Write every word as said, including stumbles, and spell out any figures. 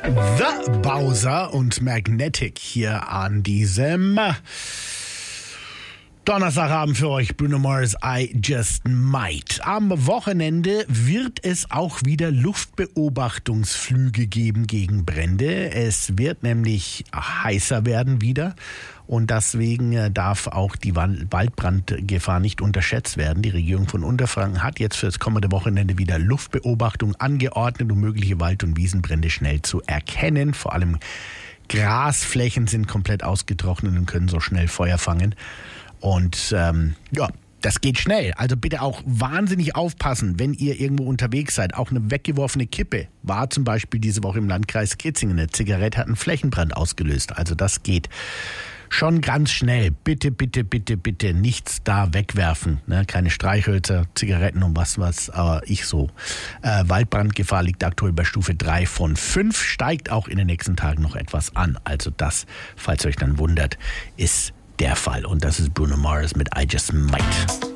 The Bowser und Magnetic hier an diesem Donnerstagabend für euch. Bruno Mars, I Just Might. Am Wochenende wird es auch wieder Luftbeobachtungsflüge geben gegen Brände. Es wird nämlich heißer werden wieder. Und deswegen darf auch die Waldbrandgefahr nicht unterschätzt werden. Die Regierung von Unterfranken hat jetzt für das kommende Wochenende wieder Luftbeobachtung angeordnet, um mögliche Wald- und Wiesenbrände schnell zu erkennen. Vor allem Grasflächen sind komplett ausgetrocknet und können so schnell Feuer fangen. Und ähm, ja, das geht schnell. Also bitte auch wahnsinnig aufpassen, wenn ihr irgendwo unterwegs seid. Auch eine weggeworfene Kippe war zum Beispiel diese Woche im Landkreis Kitzingen. Eine Zigarette hat einen Flächenbrand ausgelöst. Also das geht schon ganz schnell. Bitte, bitte, bitte, bitte nichts da wegwerfen. Ne? Keine Streichhölzer, Zigaretten und was, was, aber ich so. Äh, Waldbrandgefahr liegt aktuell bei Stufe drei von fünf, steigt auch in den nächsten Tagen noch etwas an. Also das, falls ihr euch dann wundert, ist der Fall. Und das ist Bruno Mars mit I Just Might.